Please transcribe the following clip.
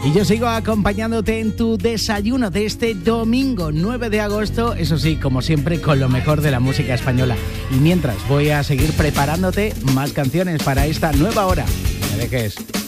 Y yo sigo acompañándote en tu desayuno de este domingo 9 de agosto, eso sí, como siempre, con lo mejor de la música española. Y mientras voy a seguir preparándote más canciones para esta nueva hora. No me dejes.